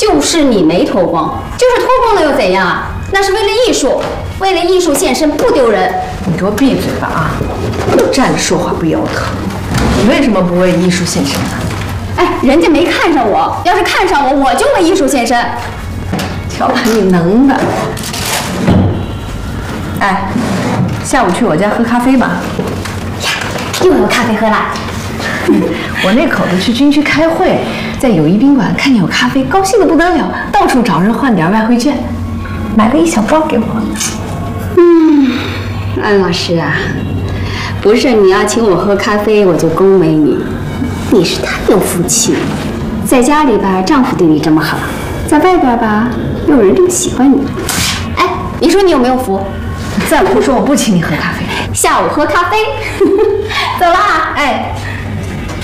就是你没脱光，就是脱光了又怎样？那是为了艺术，为了艺术献身不丢人。 你给我闭嘴吧啊！站着说话不腰疼。你为什么不为艺术献身呢？ 哎，人家没看上我，要是看上我，我就为艺术献身。 瞧把你能的！哎，下午去我家喝咖啡吧。 呀，又有咖啡喝啦！ 我那口子去军区开会，在友谊宾馆看见有咖啡，高兴得不得了，到处找人换点外汇券，买了一小包给我。 安老师啊，不是你要请我喝咖啡我就恭维你，你是太有福气，在家里吧丈夫对你这么好，在外边吧又有人这么喜欢你。哎，你说你有没有福？ 再胡说，我不请你喝咖啡。 下午喝咖啡，走啦！ 哎。